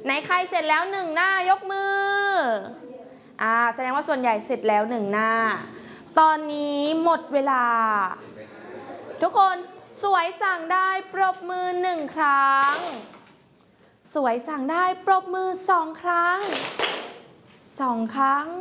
ไหนใครเสร็จแล้ว1 หน้ายกมือแสดงว่าส่วนใหญ่เสร็จแล้ว1 หน้าตอนนี้หมดเวลาทุกคนสวยสั่งได้ปรบมือ1 ครั้งสวยสั่งได้ปรบมือ2 ครั้ง2 ครั้ง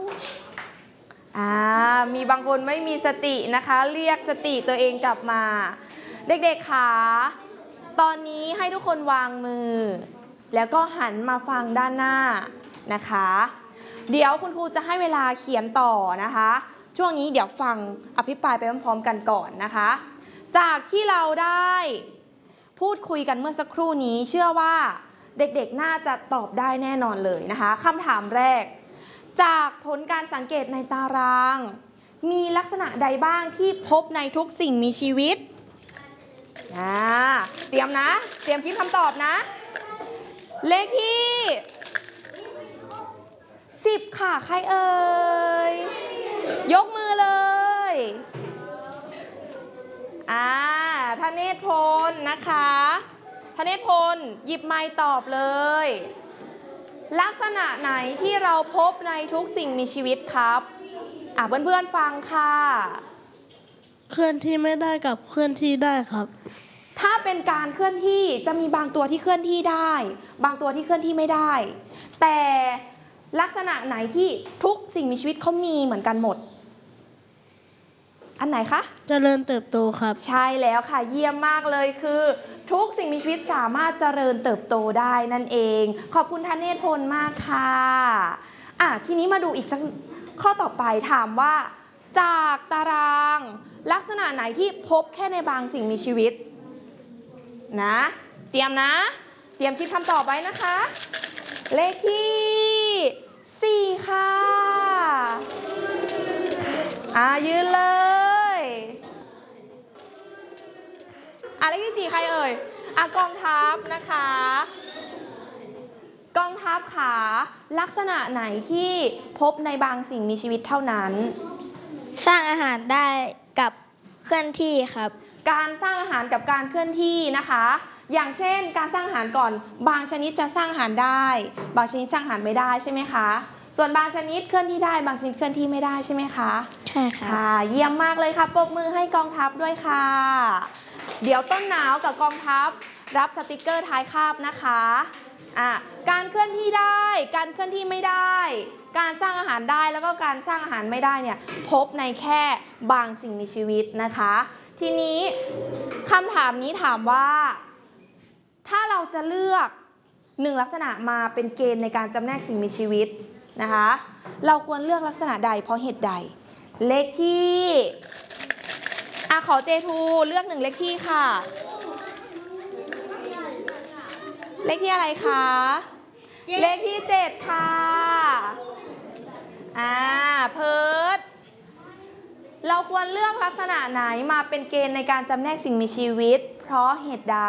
มีบางคนไม่มีสตินะคะเรียกสติตัวเองกลับมาเด็กๆค่ะตอนนี้ให้ทุกคนวางมือแล้วก็หันมาฟังด้านหน้านะคะเดี๋ยวคุณครูจะให้เวลาเขียนต่อนะคะช่วงนี้เดี๋ยวฟังอภิปรายไปพร้อมๆกันก่อนนะคะจากที่เราได้พูดคุยกันเมื่อสักครู่นี้เชื่อว่าเด็กๆน่าจะตอบได้แน่นอนเลยนะคะคำถามแรกจากผลการสังเกตในตารางมีลักษณะใดบ้างที่พบในทุกสิ่งมีชีวิตเตรียมนะเตรียมคิดคำตอบนะเลขที่10ค่ะใครเอ่ยยกมือเลยธเนศพลนะคะธเนศพลหยิบไมค์ตอบเลยลักษณะไหนที่เราพบในทุกสิ่งมีชีวิตครับเพื่อนๆฟังค่ะเคลื่อนที่ไม่ได้กับเคลื่อนที่ได้ครับถ้าเป็นการเคลื่อนที่จะมีบางตัวที่เคลื่อนที่ได้บางตัวที่เคลื่อนที่ไม่ได้แต่ลักษณะไหนที่ทุกสิ่งมีชีวิตเขามีเหมือนกันหมดอันไหนคะเจริญเติบโตครับใช่แล้วค่ะเยี่ยมมากเลยคือทุกสิ่งมีชีวิตสามารถเจริญเติบโตได้นั่นเองขอบคุณธเนศพลมากค่ะทีนี้มาดูอีกสักข้อต่อไปถามว่าจากตารางลักษณะไหนที่พบแค่ในบางสิ่งมีชีวิตนะเตรียมคิดคำตอบไว้นะคะเลขที่4ค่ะยืนเลยเลขที่4ใครเอ่ยกองทัพนะคะกองทัพค่ะลักษณะไหนที่พบในบางสิ่งมีชีวิตเท่านั้นสร้างอาหารได้กับเคลื่อนที่ครับการสร้างอาหารกับการเคลื่อนที่นะคะอย่างเช่นการสร้างอาหารก่อนบางชนิดจะสร้างอาหารได้บางชนิดสร้างอาหารไม่ได้ใช่ไหมคะส่วนบางชนิดเคลื่อนที่ได้บางชนิดเคลื่อนที่ไม่ได้ใช่ไหมคะใช่ค่ะเยี่ยมมากเลยค่ะปรบมือให้กองทัพด้วยค่ะเดี๋ยวต้นหนาวกับกองทัพรับสติกเกอร์ท้ายคาบนะคะการเคลื่อนที่ได้การเคลื่อนที่ไม่ได้การสร้างอาหารได้แล้วก็การสร้างอาหารไม่ได้เนี่ยพบในแค่บางสิ่งมีชีวิตนะคะทีนี้คำถามนี้ถามว่าถ้าเราจะเลือก1 ลักษณะมาเป็นเกณฑ์ในการจำแนกสิ่งมีชีวิตนะคะเราควรเลือกลักษณะใดเพราะเหตุใดเลขที่ขอเจทูเลือก1 เลขที่ค่ะเลขที่อะไรคะเลขที่7ค่ะเพิร์ดเราควรเลือกลักษณะไหนมาเป็นเกณฑ์ในการจำแนกสิ่งมีชีวิตเพราะเหตุใด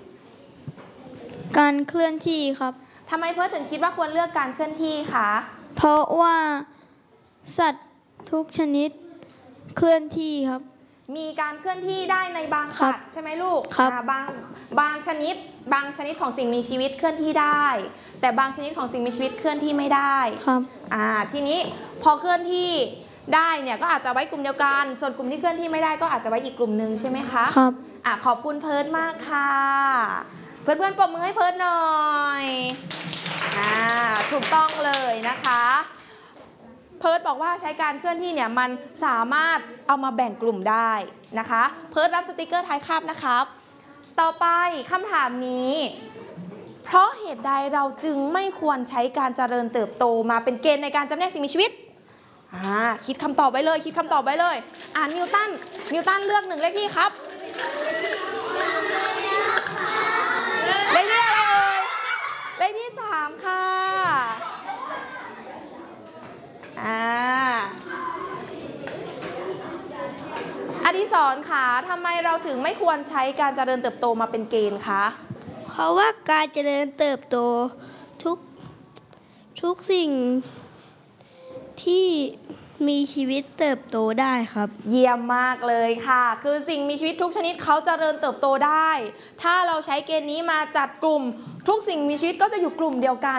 การเคลื่อนที่ครับทำไมเพิร์ดถึงคิดว่าควรเลือกการเคลื่อนที่คะเพราะว่าสัตว์ทุกชนิดเคลื่อนที่ครับมีการเคลื่อนที่ได้ในบางสัตว์ใช่ไหมลูกบางชนิดของสิ่งมีชีวิตเคลื่อนที่ได้แต่บางชนิดของสิ่งมีชีวิตเคลื่อนที่ไม่ได้ครับทีนี้พอเคลื่อนที่ได้เนี่ยก็อาจจะไว้กลุ่มเดียวกันส่วนกลุ่มที่เคลื่อนที่ไม่ได้ก็อาจจะไว้อีกกลุ่มนึงใช่ไหมคะครับขอบคุณเพิร์ดมากค่ะเพื่อนๆปรบมือให้เพิร์ดหน่อยถูกต้องเลยนะคะเพิร์ดบอกว่าใช้การเคลื่อนที่เนี่ยมันสามารถเอามาแบ่งกลุ่มได้นะคะเพิร์ดรับสติกเกอร์ท้ายคาบนะครับต่อไปคำถามนี้เพราะเหตุใดเราจึงไม่ควรใช้การเจริญเติบโตมาเป็นเกณฑ์ในการจำแนกสิ่งมีชีวิตคิดคำตอบไว้เลยนิวตันเลือก1 เลขที่ครับเลขที่อะไรเอ่ยเลขที่3ค่ะอดิศรค่ะทำไมเราถึงไม่ควรใช้การเจริญเติบโตมาเป็นเกณฑ์คะเพราะว่าการเจริญเติบโตทุกสิ่งที่มีชีวิตเติบโตได้ครับเยี่ยมมากเลยค่ะคือสิ่งมีชีวิตทุกชนิดเขาเจริญเติบโตได้ถ้าเราใช้เกณฑ์นี้มาจัดกลุ่มทุกสิ่งมีชีวิตก็จะอยู่กลุ่มเดียวกัน